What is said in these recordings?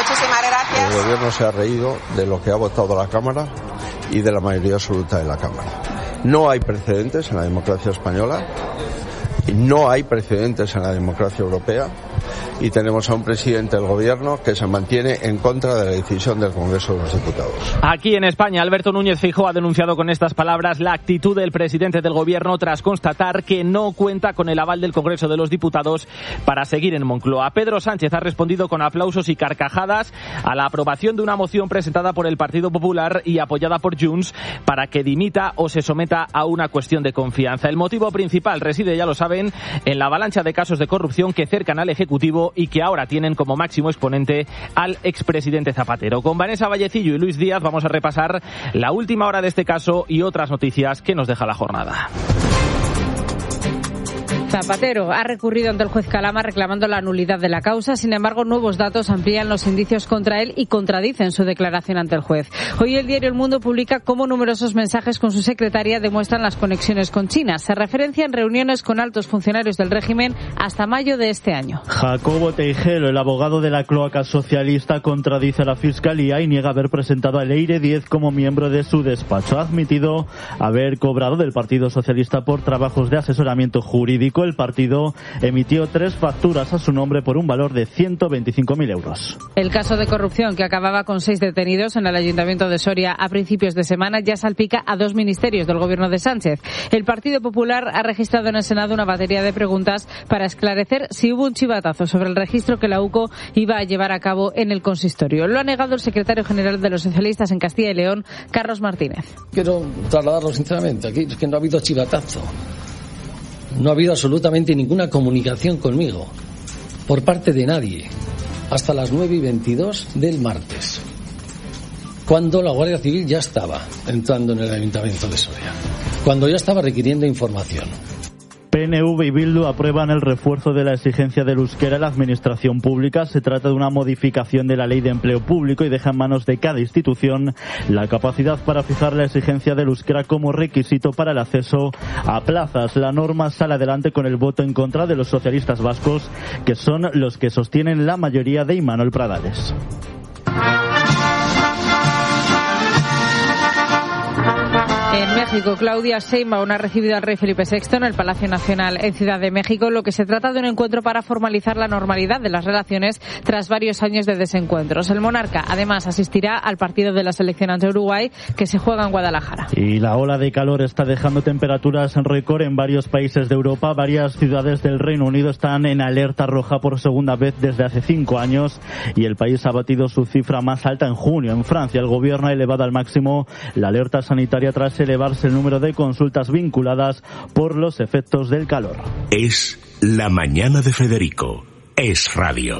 Muchísimas gracias. El Gobierno se ha reído de lo que ha votado la Cámara y de la mayoría absoluta de la Cámara. No hay precedentes en la democracia española, no hay precedentes en la democracia europea, y tenemos a un presidente del Gobierno que se mantiene en contra de la decisión del Congreso de los Diputados. Aquí en España, Alberto Núñez Feijóo ha denunciado con estas palabras la actitud del presidente del Gobierno tras constatar que no cuenta con el aval del Congreso de los Diputados para seguir en Moncloa. Pedro Sánchez ha respondido con aplausos y carcajadas a la aprobación de una moción presentada por el Partido Popular y apoyada por Junts para que dimita o se someta a una cuestión de confianza. El motivo principal reside, ya lo saben, en la avalancha de casos de corrupción que cercan al Ejecutivo y que ahora tienen como máximo exponente al expresidente Zapatero. Con Vanessa Vallecillo y Luis Díaz vamos a repasar la última hora de este caso y otras noticias que nos deja la jornada. Zapatero ha recurrido ante el juez Calama reclamando la nulidad de la causa. Sin embargo, nuevos datos amplían los indicios contra él y contradicen su declaración ante el juez. Hoy el diario El Mundo publica cómo numerosos mensajes con su secretaria demuestran las conexiones con China. Se referencian reuniones con altos funcionarios del régimen hasta mayo de este año. Jacobo Teijero, el abogado de la cloaca socialista, contradice a la Fiscalía y niega haber presentado a Leire Díez como miembro de su despacho. Ha admitido haber cobrado del Partido Socialista por trabajos de asesoramiento jurídico. El partido emitió 3 facturas a su nombre por un valor de 125.000 euros. El caso de corrupción que acababa con 6 detenidos en el Ayuntamiento de Soria a principios de semana ya salpica a 2 ministerios del Gobierno de Sánchez. El Partido Popular ha registrado en el Senado una batería de preguntas para esclarecer si hubo un chivatazo sobre el registro que la UCO iba a llevar a cabo en el consistorio. Lo ha negado el secretario general de los socialistas en Castilla y León, Carlos Martínez. Quiero trasladarlo sinceramente, aquí es que no ha habido chivatazo. No ha habido absolutamente ninguna comunicación conmigo, por parte de nadie, hasta las 9:22 del martes, cuando la Guardia Civil ya estaba entrando en el Ayuntamiento de Soria, cuando ya estaba requiriendo información. PNV y Bildu aprueban el refuerzo de la exigencia del euskera en la administración pública. Se trata de una modificación de la Ley de Empleo Público y deja en manos de cada institución la capacidad para fijar la exigencia del euskera como requisito para el acceso a plazas. La norma sale adelante con el voto en contra de los socialistas vascos, que son los que sostienen la mayoría de Imanol Pradales. En México, Claudia Sheinbaum ha recibido al rey Felipe VI en el Palacio Nacional en Ciudad de México, lo que se trata de un encuentro para formalizar la normalidad de las relaciones tras varios años de desencuentros. El monarca, además, asistirá al partido de la selección ante Uruguay, que se juega en Guadalajara. Y la ola de calor está dejando temperaturas en récord en varios países de Europa. Varias ciudades del Reino Unido están en alerta roja por segunda vez desde hace 5 años y el país ha batido su cifra más alta en junio. En Francia, el gobierno ha elevado al máximo la alerta sanitaria tras elevarse el número de consultas vinculadas por los efectos del calor. Es la mañana de Federico. Es radio.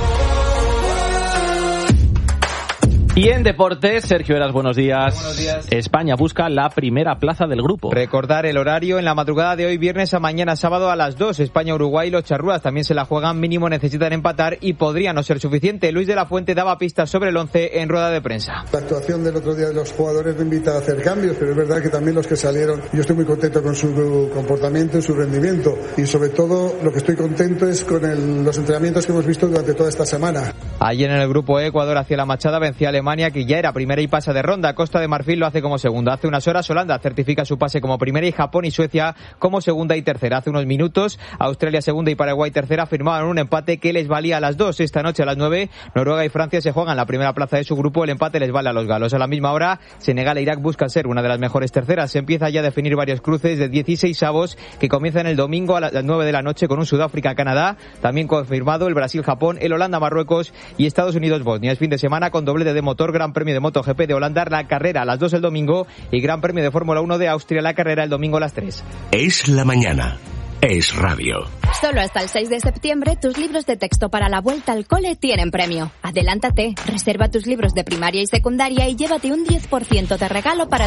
Y en deportes, Sergio Heras, buenos días. Buenos días. España busca la primera plaza del grupo. Recordar el horario: en la madrugada de hoy viernes a mañana sábado a las 2. España-Uruguay, los charrúas también se la juegan, mínimo necesitan empatar y podría no ser suficiente. Luis de la Fuente daba pistas sobre el 11 en rueda de prensa. La actuación del otro día de los jugadores me invita a hacer cambios, pero es verdad que también los que salieron, yo estoy muy contento con su comportamiento y su rendimiento, y sobre todo lo que estoy contento es con los entrenamientos que hemos visto durante toda esta semana. Ayer en el grupo E, Ecuador hacia la Machada vencía a Alemania, que ya era primera y pasa de ronda. Costa de Marfil lo hace como segunda. Hace unas horas Holanda certifica su pase como primera y Japón y Suecia como segunda y tercera. Hace unos minutos Australia segunda y Paraguay tercera firmaban un empate que les valía a las 2. Esta noche a las 9 Noruega y Francia se juegan la primera plaza de su grupo. El empate les vale a los galos. A la misma hora Senegal e Irak buscan ser una de las mejores terceras. Se empieza ya a definir varios cruces de 16avos que comienzan el domingo a las 9 de la noche con un Sudáfrica-Canadá. También confirmado el Brasil-Japón, el Holanda-Marruecos y Estados Unidos-Bosnia. Es fin de semana con doblete de motor, Gran Premio de MotoGP de Holanda, la carrera a las 2 el domingo, y Gran Premio de Fórmula 1 de Austria, la carrera el domingo a las 3. Es la mañana. Es radio. Solo hasta el 6 de septiembre tus libros de texto para la vuelta al cole tienen premio. Adelántate, reserva tus libros de primaria y secundaria y llévate un 10% de regalo para